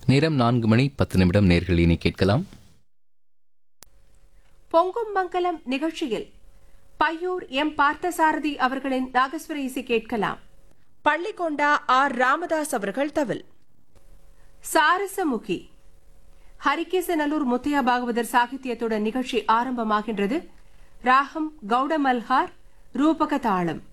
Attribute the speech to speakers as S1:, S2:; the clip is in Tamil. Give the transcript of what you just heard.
S1: நேரம் 4:10 நேர்கள் இனி கேட்கலாம்.
S2: பொங்கும் மங்கலம் நிகழ்ச்சியில் பையூர் எம் பார்த்தசாரதி அவர்களின் நாகஸ்வர இசை கேட்கலாம்.
S3: பள்ளிக்கொண்டா ஆர் ராமதாஸ் அவர்கள் தவில்.
S2: சாரசமுகி ஹரிகேசநல்லூர் முத்தையா பாகவதர் சாகித்யத்துடன் நிகழ்ச்சி ஆரம்பமாகின்றது. ராகம் கௌடமல்ஹார், ரூபக தாளம்.